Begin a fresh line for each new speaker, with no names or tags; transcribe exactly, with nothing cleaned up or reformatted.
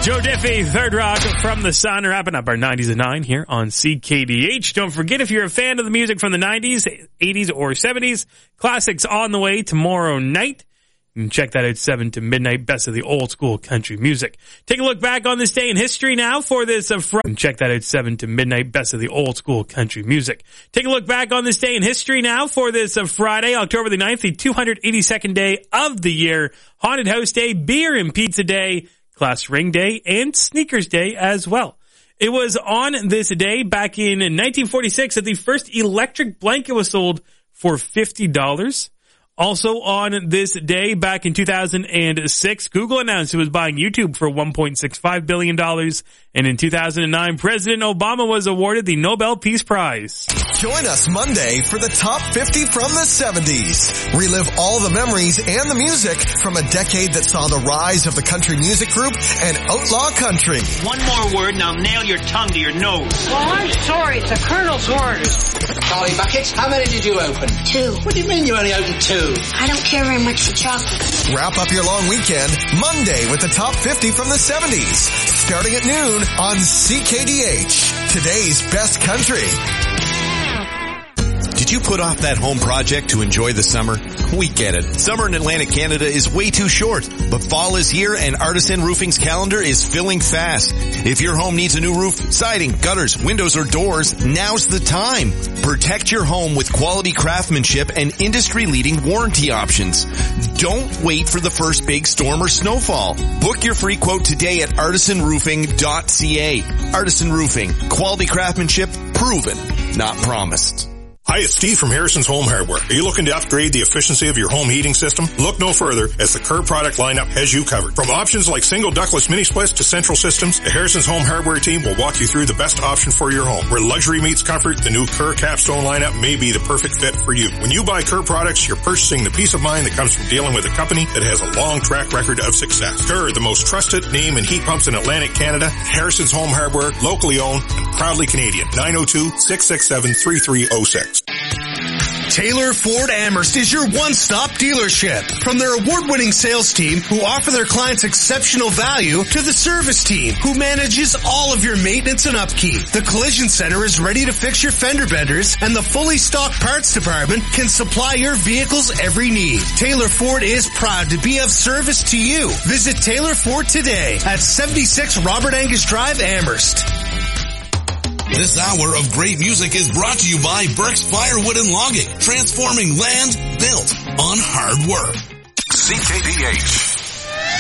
Joe Diffie, Third Rock from the Sun, wrapping up our nineties at nine here on C K D H. Don't forget, if you're a fan of the music from the nineties, eighties, or seventies, classics on the way tomorrow night. You can check that out seven to midnight, best of the old school country music. Take a look back on this day in history now for this uh, fr- check that out seven to midnight, best of the old school country music. Take a look back on this day in history now for this uh, Friday, October the ninth, the two hundred eighty-second day of the year. Haunted House Day, Beer and Pizza Day, Class Ring Day, and Sneakers Day as well. It was on this day back in nineteen forty-six that the first electric blanket was sold for fifty dollars. Also on this day back in two thousand six, Google announced it was buying YouTube for one point six five billion dollars. And in two thousand nine, President Obama was awarded the Nobel Peace Prize.
Join us Monday for the Top fifty from the seventies. Relive all the memories and the music from a decade that saw the rise of the country music group and outlaw country.
One more word and I'll nail your tongue to your nose.
Well, I'm sorry. It's the Colonel's orders.
Charlie Buckets, how many did you open?
Two.
What do you mean you only opened two?
I don't care very much for chocolate.
Wrap up your long weekend Monday with the Top fifty from the seventies. Starting at noon on C K D H. Today's best country.
Did you put off that home project to enjoy the summer? We get it. Summer in Atlantic Canada is way too short, but fall is here and Artisan Roofing's calendar is filling fast. If your home needs a new roof, siding, gutters, windows, or doors, now's the time. Protect your home with quality craftsmanship and industry-leading warranty options. Don't wait for the first big storm or snowfall. Book your free quote today at artisan roofing dot c a. Artisan Roofing. Quality craftsmanship proven, not promised.
Hi, it's Steve from Harrison's Home Hardware. Are you looking to upgrade the efficiency of your home heating system? Look no further, as the Kerr product lineup has you covered. From options like single ductless mini splits to central systems, the Harrison's Home Hardware team will walk you through the best option for your home. Where luxury meets comfort, the new Kerr Capstone lineup may be the perfect fit for you. When you buy Kerr products, you're purchasing the peace of mind that comes from dealing with a company that has a long track record of success. Kerr, the most trusted name in heat pumps in Atlantic Canada. Harrison's Home Hardware, locally owned and proudly Canadian. nine oh two, six six seven, three three oh six.
Taylor Ford Amherst is your one-stop dealership. From their award-winning sales team, who offer their clients exceptional value, to the service team, who manages all of your maintenance and upkeep. The Collision Center is ready to fix your fender benders, and the fully stocked parts department can supply your vehicle's every need. Taylor Ford is proud to be of service to you. Visit Taylor Ford today at seventy-six Robert Angus Drive, Amherst.
This hour of great music is brought to you by Burke's Firewood and Logging, transforming land built on hard work. C K D H.